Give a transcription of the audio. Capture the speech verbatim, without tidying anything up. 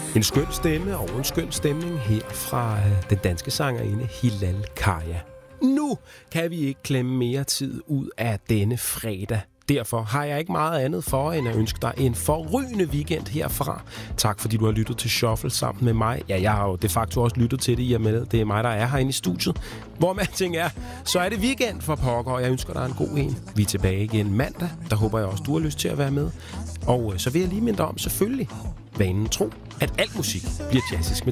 En skøn stemme og en skøn stemning her fra den danske sangerinde Hilal Kaya. Nu kan vi ikke klemme mere tid ud af denne fredag. Derfor har jeg ikke meget andet for, end at ønske dig en forrygende weekend herfra. Tak fordi du har lyttet til Shuffle sammen med mig. Ja, jeg har jo de facto også lyttet til det i og med, det er mig, der er herinde i studiet. Hvor man tænker er, så er det weekend for pokker, og jeg ønsker dig en god en. Vi er tilbage igen mandag. Der håber jeg også, du har lyst til at være med. Og så vil jeg lige minde dig om, selvfølgelig, vanen tro, at al musik bliver jazzisk.